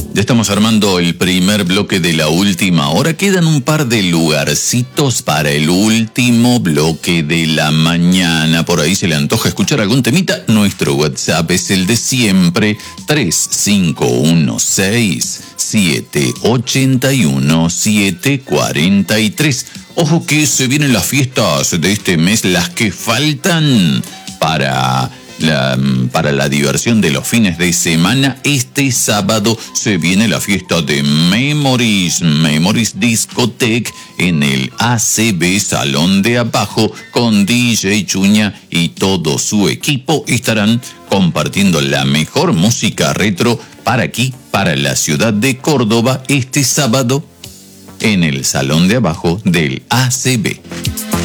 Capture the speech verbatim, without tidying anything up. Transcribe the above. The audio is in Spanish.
Ya estamos armando el primer bloque de la última hora. Quedan un par de lugarcitos para el último bloque de la mañana. Por ahí se le antoja escuchar algún temita. Nuestro WhatsApp es el de siempre: tres cinco uno seis, siete ocho uno, siete cuatro tres. Ojo que se vienen las fiestas de este mes, las que faltan para... La, para la diversión de los fines de semana. Este sábado se viene la fiesta de Memories, Memories Discotheque en el A C B Salón de Abajo, con D J Chuña y todo su equipo. Estarán compartiendo la mejor música retro para aquí, para la ciudad de Córdoba, este sábado en el Salón de Abajo del A C B.